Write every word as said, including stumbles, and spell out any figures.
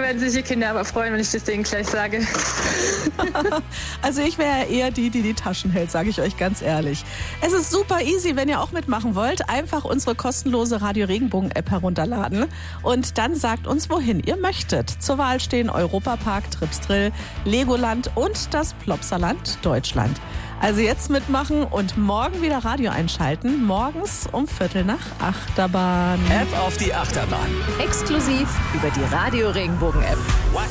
werden sich die Kinder aber freuen, wenn ich das denen gleich sage. Also ich wäre eher die, die die Taschen hält, sage ich euch ganz ehrlich. Es ist super easy, wenn ihr auch mitmachen wollt. Einfach unsere kostenlose Radio Regenbogen App herunterladen und dann sagt uns, wohin ihr möchtet. Zur Wahl stehen Europapark, Tripsdrill, Legoland und das Plopsaland Deutschland. Also jetzt mitmachen und morgen wieder Radio einschalten. Morgens um Viertel nach Achterbahn. App auf die Achterbahn. Exklusiv über die Radio Regenbogen App.